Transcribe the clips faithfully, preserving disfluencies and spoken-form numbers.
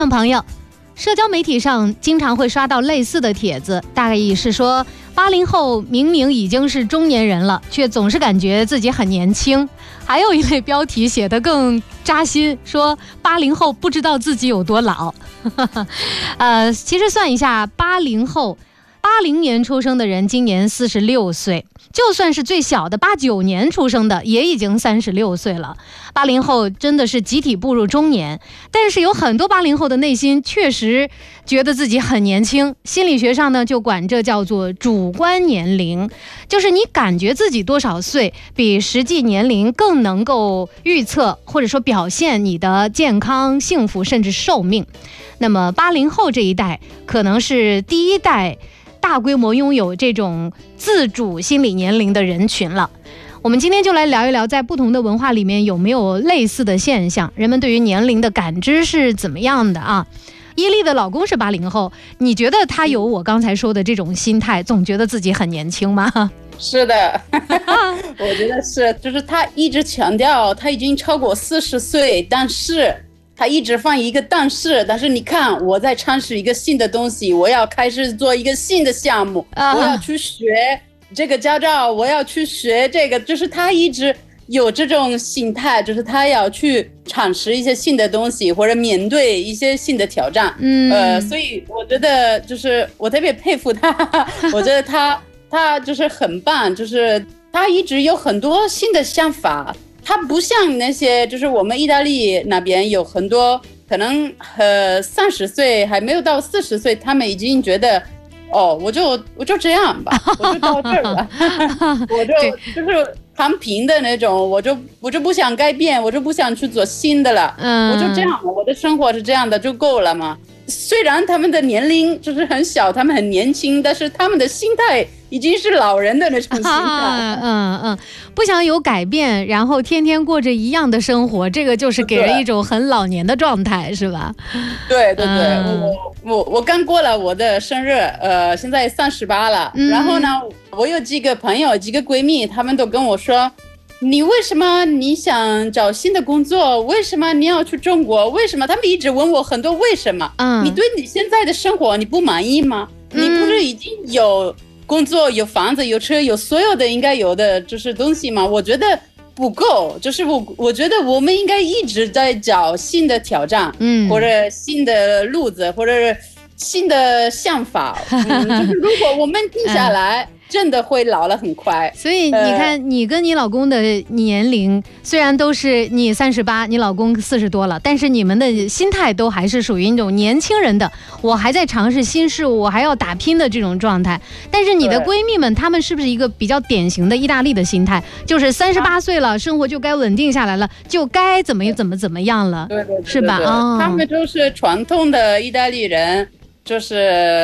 朋友，社交媒体上经常会刷到类似的帖子，大概意是说八零后明明已经是中年人了，却总是感觉自己很年轻。还有一类标题写得更扎心，说八零后不知道自己有多老。呃，其实算一下，八零后八零年出生的人今年四十六岁，就算是最小的八九年出生的也已经三十六岁了。八零后真的是集体步入中年，但是有很多八零后的内心确实觉得自己很年轻。心理学上呢，就管这叫做主观年龄，就是你感觉自己多少岁，比实际年龄更能够预测或者说表现你的健康、幸福甚至寿命。那么八零后这一代可能是第一代大规模拥有这种自主心理年龄的人群了。我们今天就来聊一聊，在不同的文化里面有没有类似的现象，人们对于年龄的感知是怎么样的啊？伊利的老公是八零后，你觉得他有我刚才说的这种心态，总觉得自己很年轻吗？ 是的，我觉得是，就是他一直强调他已经超过四十岁，但是他一直放一个但是，但是你看我在尝试一个新的东西，我要开始做一个新的项目，啊、我要去学这个驾照，我要去学这个，就是他一直有这种心态，就是他要去尝试一些新的东西，或者面对一些新的挑战。嗯，呃，所以我觉得就是我特别佩服他，我觉得他他就是很棒，就是他一直有很多新的想法。他不像那些，就是我们意大利那边有很多可能呃三十岁还没有到四十岁，他们已经觉得。哦，我就我就这样吧，我就到这儿了，我就就是躺平的那种，我就我就不想改变，我就不想去做新的了，嗯，我就这样，我的生活是这样的就够了嘛。虽然他们的年龄就是很小，他们很年轻，但是他们的心态已经是老人的那种心态。 啊、嗯嗯，不想有改变，然后天天过着一样的生活，这个就是给人一种很老年的状态，是吧？ 对对对，嗯、我我我刚过了我的生日，呃，现在三十八了、嗯。然后呢，我有几个朋友、几个闺蜜，他们都跟我说。你为什么你想找新的工作？为什么你要去中国？为什么他们一直问我很多为什么？嗯，你对你现在的生活你不满意吗？嗯、你不是已经有工作、有房子、有车、有所有的应该有的就是东西吗？我觉得不够，就是我我觉得我们应该一直在找新的挑战，嗯，或者新的路子，或者新的想法。嗯、就是如果我们定下来。嗯真的会老了很快， 所以你看，呃、你跟你老公的年龄虽然都是你三十八，你老公四十多了，但是你们的心态都还是属于那种年轻人的，我还在尝试新事物，我还要打拼的这种状态。但是你的闺蜜们，她们是不是一个比较典型的意大利的心态？就是三十八岁了，生活就该稳定下来了，就该怎么怎么怎么样了， 对对对对对是吧？哦， 他们都是传统的意大利人，就是。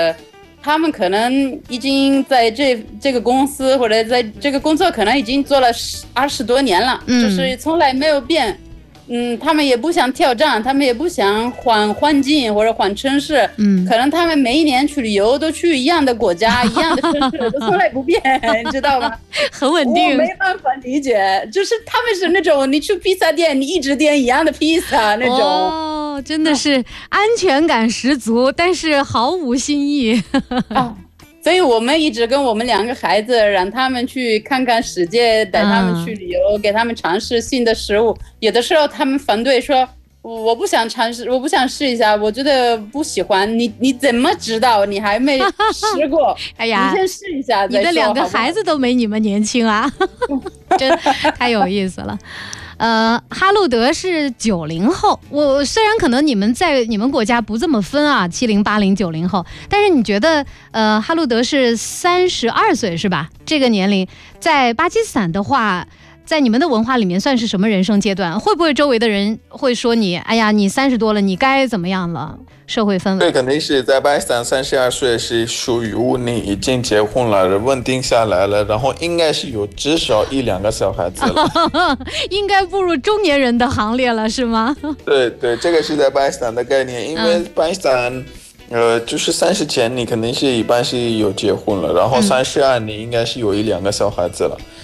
他们可能已经在这这个公司或者在这个工作可能已经做了二十多年了、嗯，就是从来没有变。嗯，他们也不想挑战，他们也不想换环境或者换城市。嗯，可能他们每一年去旅游都去一样的国家、一样的城市，都从来不变，你知道吗？ 很稳定。 我没办法理解，就是他们是那种你去披萨店，你一直点一样的披萨那种。 哦，真的是安全感十足，但是毫无新意。 啊所以我们一直跟我们两个孩子，让他们去看看世界，带他们去旅游、嗯、给他们尝试新的食物。有的时候他们反对说我不想尝试，我不想试一下，我觉得不喜欢。你你怎么知道？你还没试过？ 哎呀， 你先试一下再说。 你的两个孩子都没你们年轻啊，真太有意思了。呃，哈路德是九零后，我虽然可能你们在你们国家不这么分啊，七零、八零、九零后，但是你觉得，呃，哈路德是三十二岁是吧？这个年龄在巴基斯坦的话，在你们的文化里面算是什么人生阶段？会不会周围的人会说你，哎呀，你三十多了，你该怎么样了？社会氛围。 对，肯定是在巴基斯坦，三十二岁是属于你已经结婚了，稳定下来了，然后应该是有至少一两个小孩子了， 应该步入中年人的行列了，是吗？ 对对，这个是在巴基斯坦的概念，因为巴基斯坦，呃，就是三十前你肯定是一般是有结婚了，然后三十二你应该是有一两个小孩子了。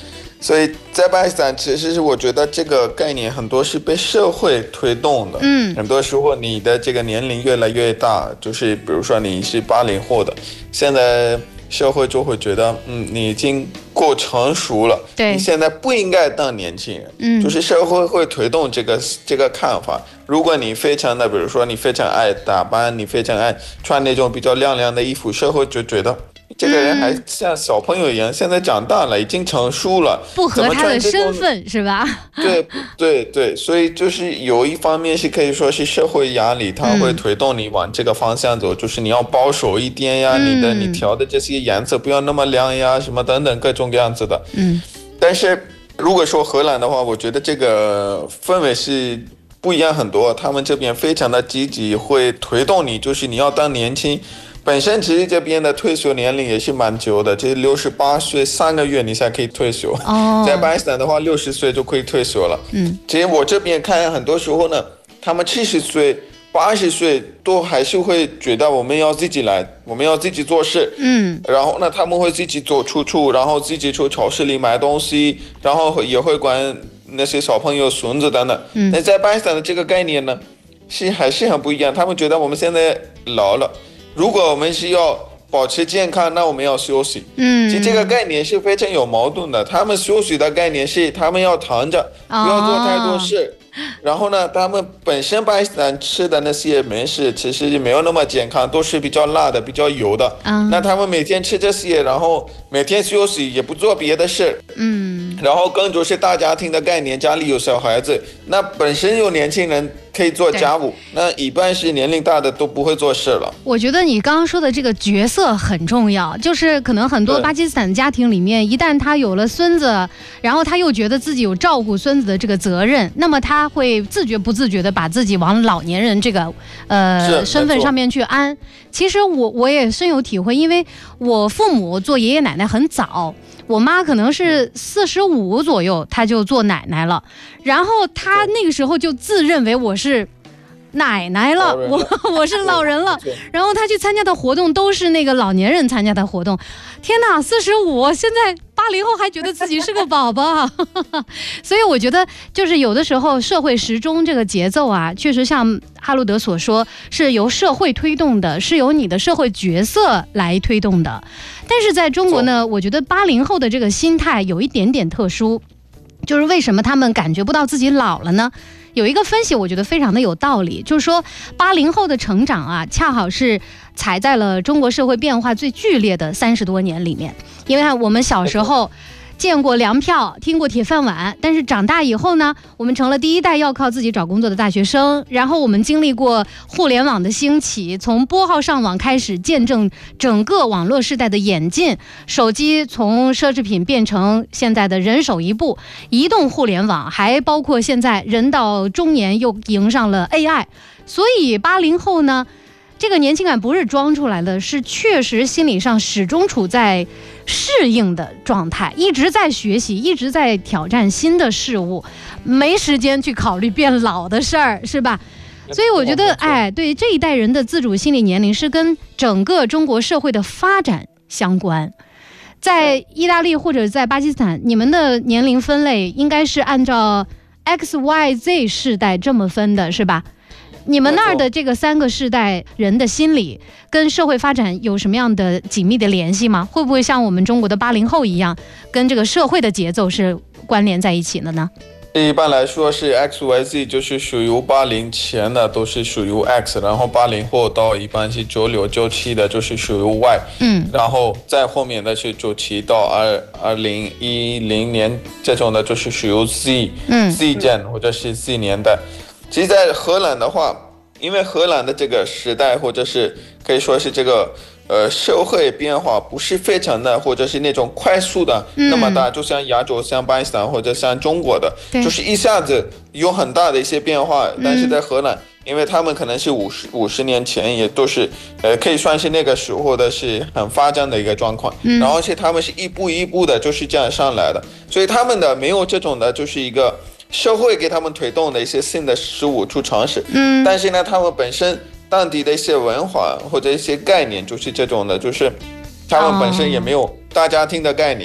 所以在巴基斯坦，其实是我觉得这个概念很多是被社会推动的。 嗯， 很多时候你的这个年龄越来越大，就是比如说你是八零后的，现在社会就会觉得，嗯，你已经够成熟了， 对， 你现在不应该当年轻人。 嗯， 就是社会会推动这个这个看法。如果你非常的，比如说你非常爱打扮，你非常爱穿那种比较亮亮的衣服，社会就觉得这个人还像小朋友一样，嗯、现在长大了，已经成熟了， 不合他的身份是吧？ 对对对，所以就是有一方面是可以说是社会压力，它会推动你往这个方向走，嗯、就是你要保守一点呀，嗯、你的你调的这些颜色不要那么亮呀，什么等等各种各样子的。 嗯， 但是如果说荷兰的话，我觉得这个氛围是不一样很多，他们这边非常的积极，会推动你，就是你要当年轻。本身其实这边的退休年龄也是蛮久的，这六十八岁三个月你才可以退休。 哦， 在巴基斯坦的话，六十岁就可以退休了。 嗯， 其实我这边看很多时候呢，他们七十岁、八十岁都还是会觉得我们要自己来，我们要自己做事。 嗯， 然后呢，他们会自己走出处，然后自己去超市里买东西，然后也会管那些小朋友、孙子等等。嗯，那在巴基斯坦的这个概念呢，是还是很不一样。他们觉得我们现在老了。如果我们是要保持健康，那我们要休息。嗯，其实这个概念是非常有矛盾的。他们休息的概念是他们要躺着，不要做太多事。哦、然后呢，他们本身巴基斯坦吃的那些美食其实没有那么健康，都是比较辣的、比较油的。嗯，那他们每天吃这些，然后每天休息，也不做别的事。嗯，然后更就是大家庭的概念，家里有小孩子，那本身有年轻人。可以做家务，那一般是年龄大的都不会做事了。 我觉得你刚刚说的这个角色很重要，就是可能很多巴基斯坦家庭里面，一旦他有了孙子，然后他又觉得自己有照顾孙子的这个责任，那么他会自觉不自觉的把自己往老年人这个呃身份上面去安。其实我我也深有体会，因为我父母做爷爷奶奶很早。我妈可能是四十五左右，她就做奶奶了，然后她那个时候就自认为我是奶奶了，我我是老人了，然后她去参加的活动都是那个老年人参加的活动。天哪，四十五，现在八零后还觉得自己是个宝宝，所以我觉得就是有的时候社会时钟这个节奏啊，确实像哈罗德所说，是由社会推动的，是由你的社会角色来推动的。但是在中国呢，我觉得八零后的这个心态有一点点特殊，就是为什么他们感觉不到自己老了呢？有一个分析我觉得非常的有道理，就是说八零后的成长啊，恰好是踩在了中国社会变化最剧烈的三十多年里面。因为我们小时候见过粮票，听过铁饭碗，但是长大以后呢，我们成了第一代要靠自己找工作的大学生，然后我们经历过互联网的兴起，从拨号上网开始见证整个网络时代的演进，手机从奢侈品变成现在的人手一部，移动互联网，还包括现在人到中年又迎上了 A I。 所以八零后呢，这个年轻感不是装出来的，是确实心理上始终处在适应的状态，一直在学习，一直在挑战新的事物，没时间去考虑变老的事儿，是吧？所以我觉得，哎，对这一代人的自主心理年龄是跟整个中国社会的发展相关。在意大利或者在巴基斯坦，你们的年龄分类应该是按照 X Y Z 世代这么分的，是吧？你们那儿的这个三个世代人的心理跟社会发展有什么样的紧密的联系吗？会不会像我们中国的八零后一样，跟这个社会的节奏是关联在一起的呢？ 一般来说是 X Y Z， 就是属于八零前的都是属于 X， 然后八零后到一般是九六九七的就是属于 Y， 嗯，然后再后面的是九七到二二零一零年这种的就是属于 Z， 嗯 Z Gen 或者是 Z 年代。其实在荷兰的话，因为荷兰的这个时代或者是可以说是这个呃社会变化不是非常的，或者是那种快速的那么大，嗯、就像亚洲像巴基斯坦或者像中国的，就是一下子有很大的一些变化。但是在荷兰，因为他们可能是五十五十年前也都是呃可以算是那个时候的是很发展的一个状况，嗯、然后是他们是一步一步的就是这样上来的，所以他们的没有这种的就是一个社会给他们推动的一些新的事物去尝试，嗯，但是呢，他们本身当地的一些文化或者一些概念就是这种的，就是他们本身也没有大家庭的概念，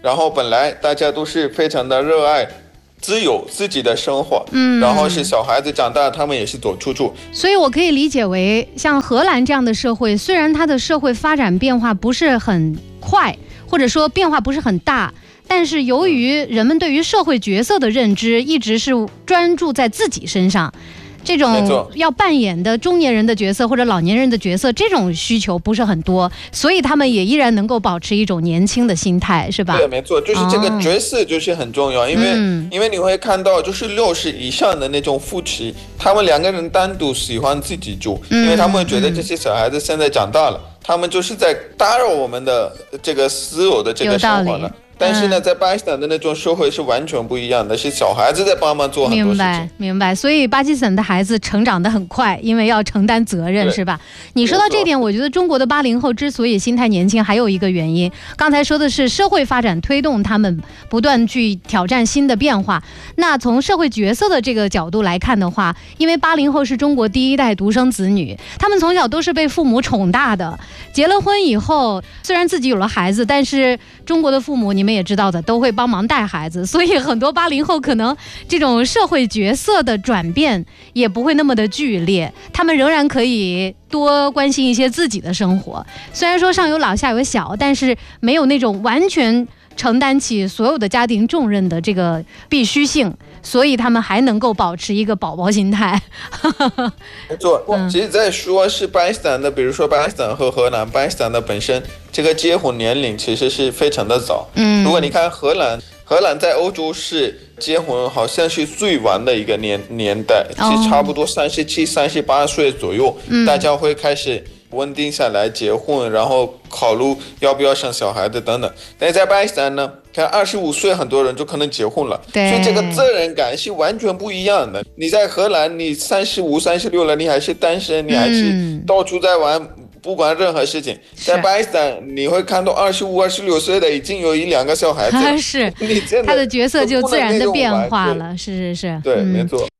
然后本来大家都是非常的热爱自由自己的生活，嗯，然后是小孩子长大，他们也是走出去。 所以我可以理解为，像荷兰这样的社会，虽然它的社会发展变化不是很快，或者说变化不是很大，但是由于人们对于社会角色的认知一直是专注在自己身上，这种要扮演的中年人的角色或者老年人的角色，这种需求不是很多，所以他们也依然能够保持一种年轻的心态，是吧？ 对，没错，就是这个角色就是很重要，哦、因为、嗯、因为你会看到，就是六十以上的那种夫妻，他们两个人单独喜欢自己住，嗯、因为他们觉得这些小孩子现在长大了，嗯、他们就是在打扰我们的这个私有的这个生活了。但是呢，在巴基斯坦的那种社会是完全不一样的，是小孩子在帮忙做很多事情。明白，明白。所以巴基斯坦的孩子成长得很快，因为要承担责任，是吧？你说到这点，我觉得中国的八零后之所以心态年轻，还有一个原因。刚才说的是社会发展推动他们不断去挑战新的变化。那从社会角色的这个角度来看的话，因为八零后是中国第一代独生子女，他们从小都是被父母宠大的。结了婚以后，虽然自己有了孩子，但是中国的父母，你们也知道的，都会帮忙带孩子，所以很多八零后可能这种社会角色的转变也不会那么的剧烈，他们仍然可以多关心一些自己的生活。虽然说上有老下有小，但是没有那种完全承担起所有的家庭重任的这个必须性，所以他们还能够保持一个宝宝心态。 没错，其实在说是巴基斯坦的，比如说巴基斯坦和荷兰，巴基斯坦的本身这个结婚年龄其实是非常的早。嗯，如果你看荷兰，荷兰在欧洲是结婚好像是最晚的一个年年代，是差不多三十七、三十八岁左右，嗯、大家会开始稳定下来结婚，然后考虑要不要生小孩子等等。但是在巴基斯坦呢，看二十五岁很多人就可能结婚了，所以这个责任感是完全不一样的。你在荷兰，你三十五、三十六了，你还是单身，你还是到处在玩。嗯，不管任何事情，在巴基斯坦你会看到二十五、二十六岁的已经有一两个小孩子了， 是，他的角色就自然的变化了，是是是， 对，嗯、没错。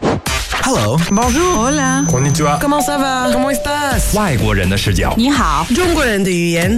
Hello, bonjour, hola, konnichiwa, comment ça va, comment estás？ 外国人的视角， 你好， 中国人的语言，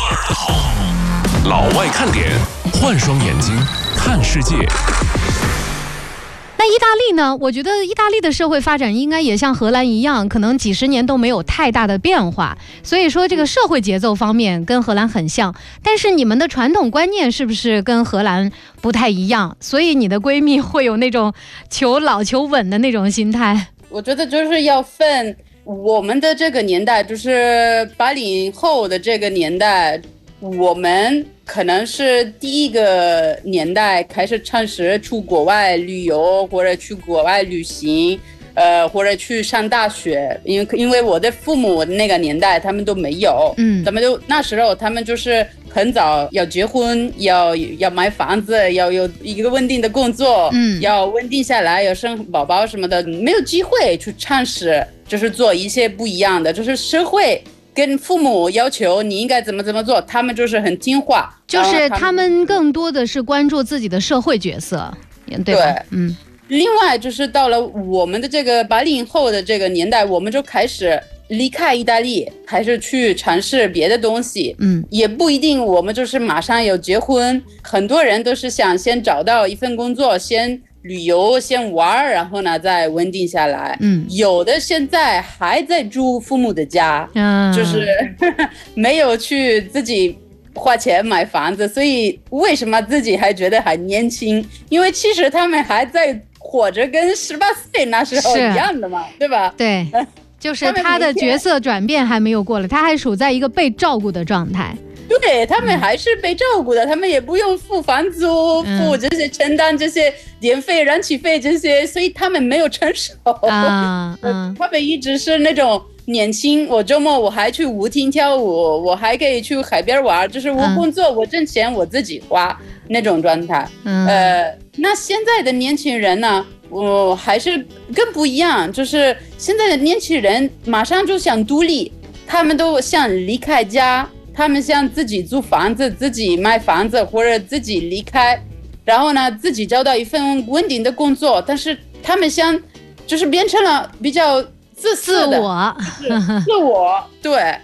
老外看点，换双眼睛看世界。 那意大利呢？我觉得意大利的社会发展应该也像荷兰一样，可能几十年都没有太大的变化。所以说这个社会节奏方面跟荷兰很像，但是你们的传统观念是不是跟荷兰不太一样？所以你的闺蜜会有那种求老求稳的那种心态？ 我觉得就是要分我们的这个年代，就是八零后的这个年代，我们可能是第一个年代开始尝试出国外旅游，或者去国外旅行，呃，或者去上大学。因为因为我的父母那个年代他们都没有，嗯，他们就那时候他们就是很早要结婚，要要买房子，要有一个稳定的工作，嗯，要稳定下来，要生宝宝什么的，没有机会去尝试，就是做一些不一样的，就是社会跟父母要求你应该怎么怎么做，他们就是很听话， 就是他们更多的是关注自己的社会角色，对吧？对，嗯。 另外就是到了我们的这个八零后的这个年代，我们就开始离开意大利，开始去尝试别的东西。嗯，也不一定我们就是马上要结婚，很多人都是想先找到一份工作，先旅游，先玩，然后呢再稳定下来。嗯，有的现在还在住父母的家，嗯，就是呵呵没有去自己花钱买房子，所以为什么自己还觉得还年轻？因为其实他们还在活着，跟十八岁那时候一样的嘛，对吧？ 对，就是他的角色转变还没有过来，他还处在一个被照顾的状态。 对，他们还是被照顾的，他们也不用付房租，嗯、付这些承担这些电费、燃气费这些，所以他们没有成熟。啊嗯、他们一直是那种年轻。我周末我还去舞厅跳舞，我还可以去海边玩，就是我工作、嗯、我挣钱我自己花那种状态。嗯、呃，那现在的年轻人呢，我还是更不一样，就是现在的年轻人马上就想独立，他们都想离开家。他们想自己租房子，自己买房子，或者自己离开，然后呢，自己找到一份稳定的工作。但是他们想，就是变成了比较自私的， 自我， 自我，对。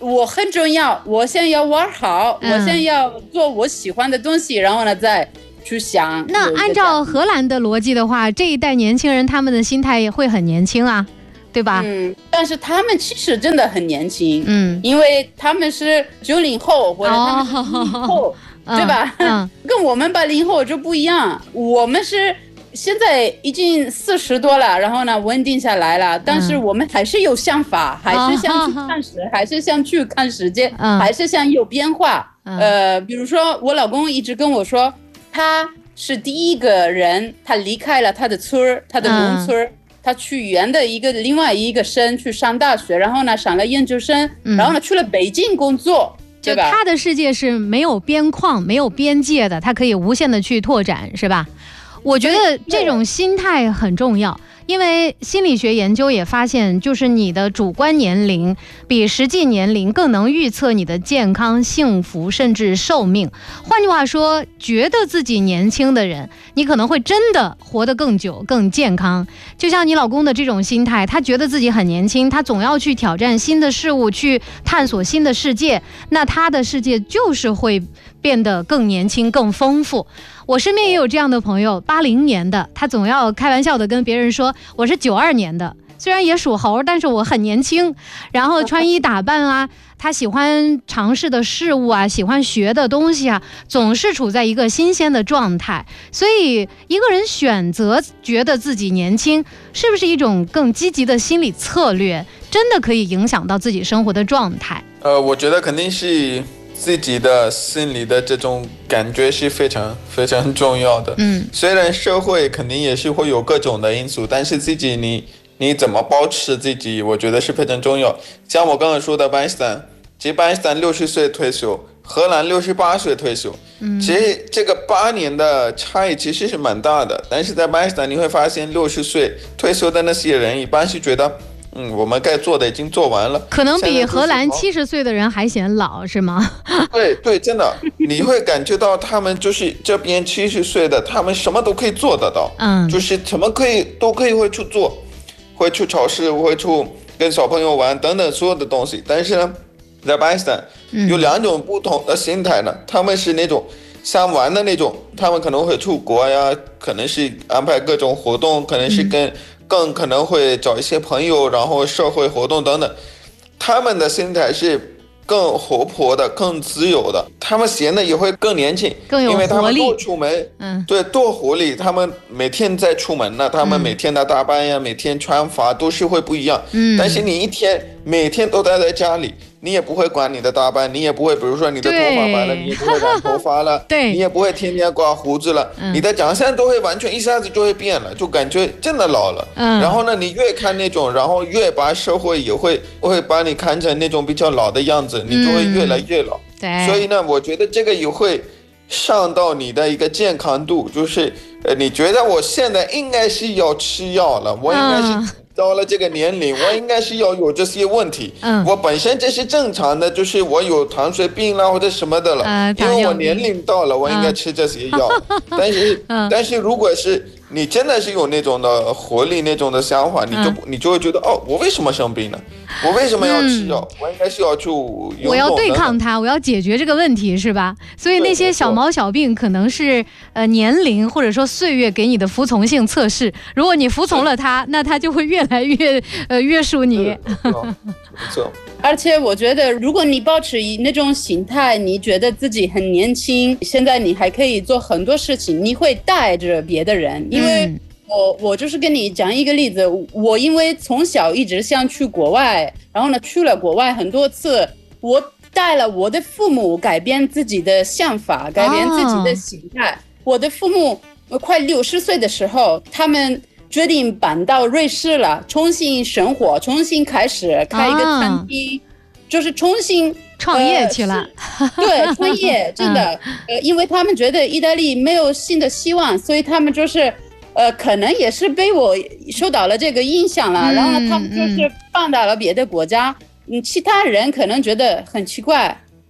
我很重要，我先要玩好，嗯、我先要做我喜欢的东西，然后呢再去想。 那按照荷兰的逻辑的话，这一代年轻人他们的心态也会很年轻啊，对吧？ 嗯，但是他们其实真的很年轻， 嗯， 因为他们是九零后或者他们是零零后，哦、对吧？嗯，跟我们八零后就不一样，我们是。现在已经四十多了，然后呢稳定下来了，但是我们还是有想法，嗯、还是想去看世，哦、还是想去看世界，嗯、还是想有变化。嗯、呃，比如说我老公一直跟我说，他是第一个人，他离开了他的村他的农村，嗯、他去远的一个另外一个省去上大学，然后呢上了研究生，嗯、然后呢去了北京工作。 就他的世界是没有边框、没有边界的，他可以无限的去拓展，是吧？我觉得这种心态很重要，因为心理学研究也发现，就是你的主观年龄比实际年龄更能预测你的健康、幸福甚至寿命。换句话说，觉得自己年轻的人，你可能会真的活得更久、更健康。就像你老公的这种心态，他觉得自己很年轻，他总要去挑战新的事物，去探索新的世界，那他的世界就是会变得更年轻、更丰富。我身边也有这样的朋友，八零年的，他总要开玩笑的跟别人说我是九二年的，虽然也属猴，但是我很年轻。然后穿衣打扮啊，他喜欢尝试的事物啊，喜欢学的东西啊，总是处在一个新鲜的状态。所以一个人选择觉得自己年轻，是不是一种更积极的心理策略，真的可以影响到自己生活的状态？ 呃，我觉得肯定是自己的心里的这种感觉是非常非常重要的。嗯，虽然社会肯定也是会有各种的因素，但是自己你你怎么保持自己，我觉得是非常重要。像我刚刚说的巴基斯坦，其实巴基斯坦六十岁退休，荷兰六十八岁退休，嗯，其实这个八年的差异其实是蛮大的。但是在巴基斯坦你会发现，六十岁退休的那些人一般是觉得，嗯，我们该做的已经做完了， 可能比荷兰七十岁的人还显老，是吗？ 对对，真的，你会感觉到他们就是这边七十岁的，他们什么都可以做得到，嗯，就是什么可以都可以会去做，会去超市，会去跟小朋友玩等等所有的东西。但是呢，在巴基斯坦有两种不同的心态呢，嗯、他们是那种想玩的那种，他们可能会出国呀，可能是安排各种活动，可能是跟、嗯。更可能会找一些朋友，然后社会活动等等，他们的心态是更活泼的、更自由的，他们显得也会更年轻， 更有活力， 因为他们多出门，嗯，对，多活力，他们每天在出门呢，他们每天的打扮呀、嗯、每天穿法都是会不一样，嗯，但是你一天每天都待在家里，你也不会管你的打扮，你也不会，比如说你的头发白了，你也不会染头发了，对，你也不会天天刮胡子了，嗯、你的长相都会完全一下子就会变了，就感觉真的老了。嗯，然后呢，你越看那种，然后越把社会也会会把你看成那种比较老的样子，你就会越来越老。对、嗯，所以呢，我觉得这个也会上到你的一个健康度，就是呃，你觉得我现在应该是要吃药了，我应该是。嗯到了这个年龄，我应该是要有这些问题。嗯，我本身这是正常的，就是我有糖水病啦或者什么的了，呃、因为我年龄到了，我应该吃这些药。嗯、但是，嗯、但是如果是你真的是有那种的活力、那种的想法，你就、嗯、你就会觉得哦，我为什么生病呢？我为什么要吃药？嗯、我应该是要去游泳， 我要对抗它，我要解决这个问题，是吧？所以那些小毛小病可能是呃年龄或者说岁月给你的服从性测试。如果你服从了它，那它就会越来越呃约束你。 没错。 而且我觉得，如果你保持那种心态，你觉得自己很年轻，现在你还可以做很多事情，你会带着别的人。因为我我就是跟你讲一个例子，我因为从小一直想去国外，然后呢去了国外很多次，我带了我的父母改变自己的想法，改变自己的心态。我的父母快六十岁的时候，他们决定搬到瑞士了，重新生活，重新开始开一个餐厅，啊、就是重新创业去了。 呃、对，创业真的，嗯、呃，因为他们觉得意大利没有新的希望，所以他们就是呃，可能也是被我受到了这个影响了，嗯、然后呢，他们就是搬到了别的国家。嗯，其他人可能觉得很奇怪，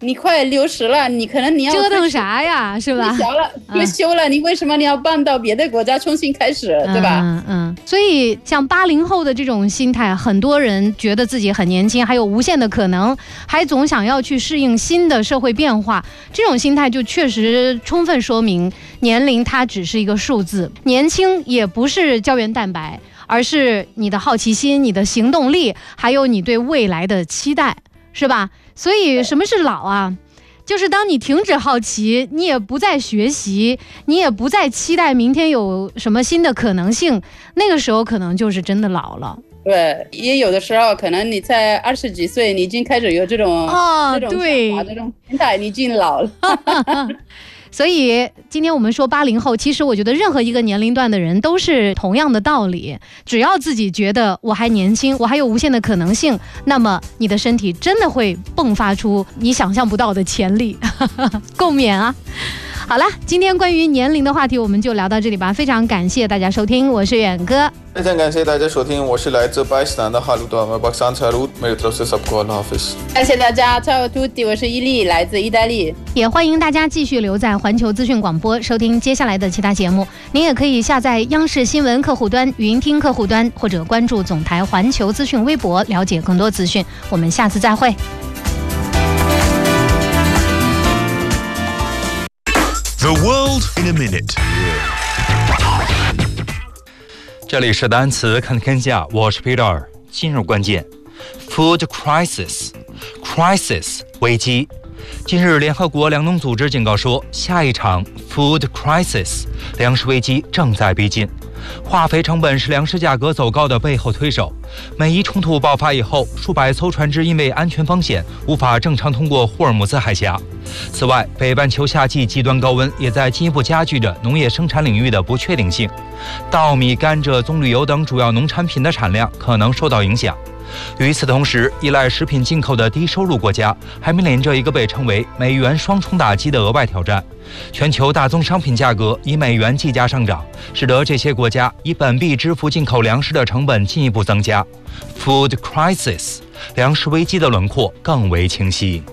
你快六十了，你可能你要折腾啥呀，是吧？ 小了，退休了，嗯、你为什么你要搬到别的国家重新开始，对吧？ 嗯嗯。所以像八零后的这种心态，很多人觉得自己很年轻，还有无限的可能，还总想要去适应新的社会变化，这种心态就确实充分说明年龄它只是一个数字，年轻也不是胶原蛋白，而是你的好奇心、你的行动力，还有你对未来的期待，是吧？所以什么是老啊？就是当你停止好奇，你也不再学习，你也不再期待明天有什么新的可能性，那个时候可能就是真的老了。 对，也有的时候可能你在二十几岁，你已经开始有这种哦， 这种对， 这种心态，你已经老了。 所以今天我们说八零后，其实我觉得任何一个年龄段的人都是同样的道理，只要自己觉得我还年轻，我还有无限的可能性，那么你的身体真的会迸发出你想象不到的潜力。共勉啊！好了，今天关于年龄的话题我们就聊到这里吧，非常感谢大家收听，我是远哥。 非常感谢大家收听，我是来自巴基斯坦的哈鲁多阿巴桑查鲁，मेरे तरफ से सबको अल्लाह हाफिज़。 感谢大家，ciao tutti，我是伊利，来自意大利。 也欢迎大家继续留在环球资讯广播，收听接下来的其他节目。您也可以下载央视新闻客户端、云听客户端，或者关注总台环球资讯微博，了解更多资讯。我们下次再会。 The world in a minute。 这里是单词看天下，我是 Peter。今日关键 ：Food crisis， crisis 危机。近日，联合国粮农组织警告说，下一场 food crisis 粮食危机正在逼近。化肥成本是粮食价格走高的背后推手。美伊冲突爆发以后，数百艘船只因为安全风险无法正常通过霍尔木兹海峡。此外，北半球夏季极端高温也在进一步加剧着农业生产领域的不确定性。稻米、甘蔗、棕榈油等主要农产品的产量可能受到影响。与此同时，依赖食品进口的低收入国家还面临着一个被称为美元双重打击的额外挑战。全球大宗商品价格以美元计价上涨，使得这些国家以本币支付进口粮食的成本进一步增加。Food crisis， 粮食危机的轮廓更为清晰。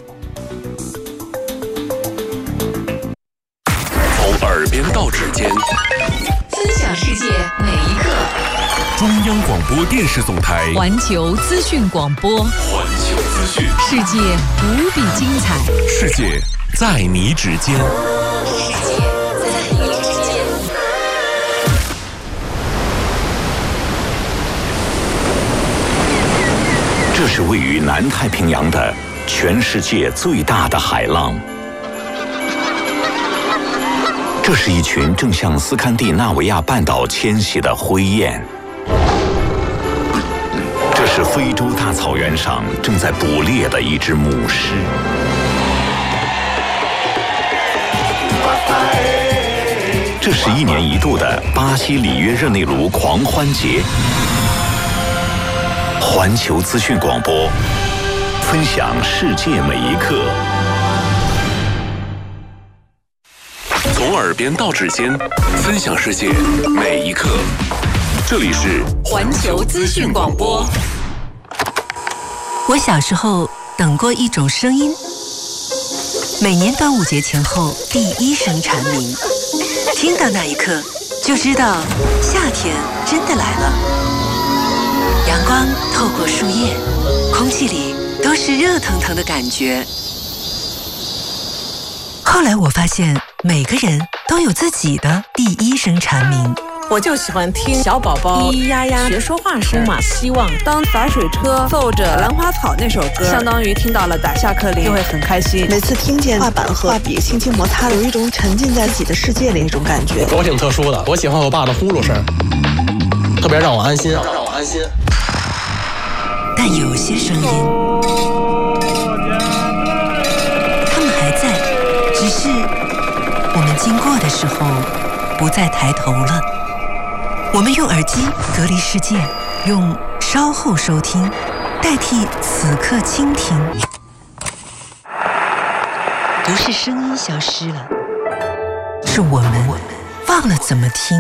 从耳边到指尖， 分享世界每一刻。 中央广播电视总台环球资讯广播， 环球资讯， 世界无比精彩， 世界在你指尖， 世界在你指尖。 这是位于南太平洋的全世界最大的海浪。这是一群正向斯堪的纳维亚半岛迁徙的灰雁。这是非洲大草原上正在捕猎的一只母狮。这是一年一度的巴西里约热内卢狂欢节。环球资讯广播，分享世界每一刻。 从耳边到指尖，分享世界每一刻。这里是环球资讯广播。 我小时候等过一种声音，每年端午节前后第一声蝉鸣，听到那一刻就知道夏天真的来了。阳光透过树叶，空气里都是热腾腾的感觉。后来我发现每个人都有自己的第一声蝉鸣。 我就喜欢听小宝宝咿咿呀呀学说话声，充满希望。当洒水车奏着《兰花草》那首歌，相当于听到了打下课铃，就会很开心。 每次听见画板和画笔轻轻摩擦，有一种沉浸在自己的世界里那种感觉。 我挺特殊的，我喜欢我爸的呼噜声，特别让我安心，让我安心。 但有些声音，他们还在，只是我们经过的时候不再抬头了。我们用耳机隔离世界，用稍后收听代替此刻倾听。不是声音消失了，是我们忘了怎么听。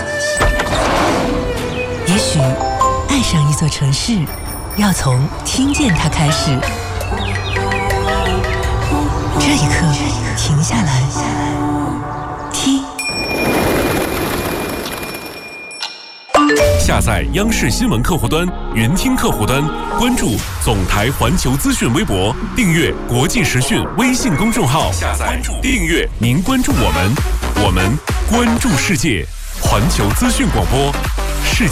也许爱上一座城市，要从听见它开始。 这一刻，停下来，听。 下载央视新闻客户端、云听客户端，关注总台环球资讯微博，订阅国际时讯微信公众号。下载、订阅，您关注我们，我们关注世界。环球资讯广播，世界。